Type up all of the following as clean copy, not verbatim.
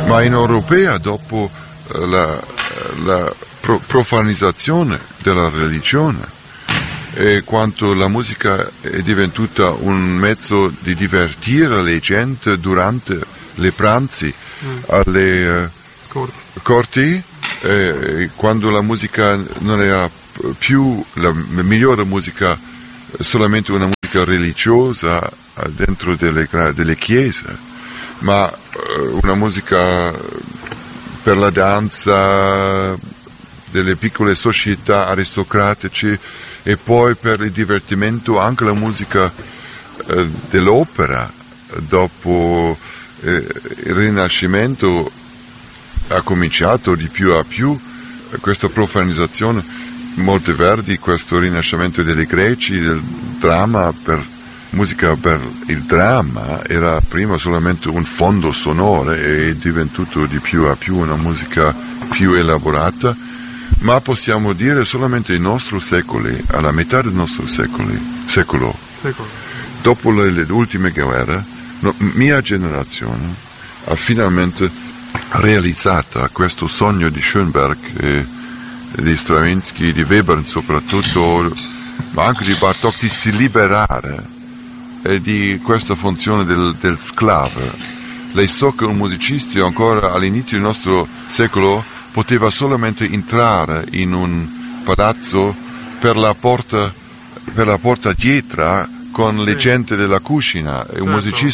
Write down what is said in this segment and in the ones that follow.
Ma in Europea, dopo la profanizzazione della religione, e quanto la musica è divenuta un mezzo di divertire le gente durante le pranzi alle corti, quando la musica non era più la migliore musica, solamente una musica religiosa dentro delle chiese, ma una musica per la danza delle piccole società aristocratiche, e poi per il divertimento anche la musica dell'opera. Dopo il Rinascimento ha cominciato di più a più questa profanizzazione. Monteverdi, questo rinascimento dei greci, del dramma, musica per il dramma, era prima solamente un fondo sonoro e è diventato di più a più una musica più elaborata, ma possiamo dire solamente i nostri secoli, alla metà del nostro secolo. Dopo le ultime guerre, mia generazione ha finalmente realizzato questo sogno di Schoenberg e di Stravinsky, di Weber soprattutto, ma anche di Bartók, di si liberare di questa funzione del sclavo. Lei so che un musicista ancora all'inizio del nostro secolo poteva solamente entrare in un palazzo per la porta dietro con le gente della cucina, e un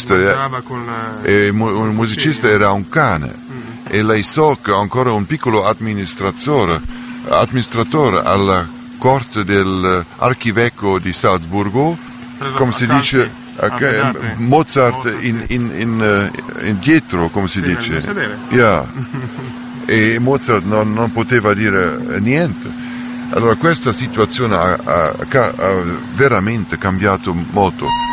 musicista era un cane, e lei so che ancora un piccolo amministratore alla corte dell'archivecco di Salzburgo, come si dice, Mozart indietro, come si dice, e Mozart non poteva dire niente. Allora questa situazione ha veramente cambiato molto.